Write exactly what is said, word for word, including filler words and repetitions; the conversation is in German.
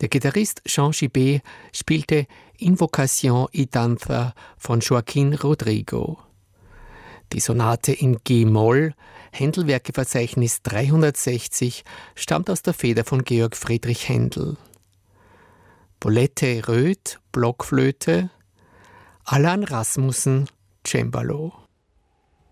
Der Gitarrist Jean Gibet spielte Invocation y Danza von Joaquín Rodrigo. Die Sonate in G-Moll, Händel-Werkeverzeichnis dreihundertsechzig, stammt aus der Feder von Georg Friedrich Händel. Bolette Röth, Blockflöte, Allan Rasmussen, Cembalo.